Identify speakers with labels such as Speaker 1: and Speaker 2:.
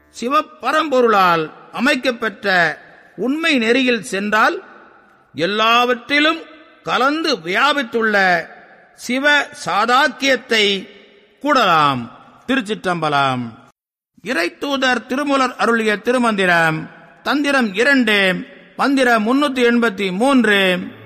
Speaker 1: சிவபரம்பொருளால் அமைக்கப்பெற்ற உண்மை நெறியில் சென்றால் எல்லாவற்றிலும் கலந்து வியாபித்துள்ள சிவ சாதாக்கியத்தை கூடலாம். திருச்சிற்றம்பலம். இறைத்தூதர் திருமூலர் அருளிய திருமந்திரம். தந்திரம் 2, மந்திரம் 383.